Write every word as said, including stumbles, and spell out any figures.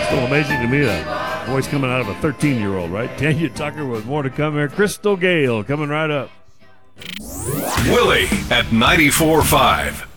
Still amazing to me, a voice coming out of a thirteen-year-old, right? Tanya Tucker with more to come here. Crystal Gale coming right up. Willie at ninety-four point five.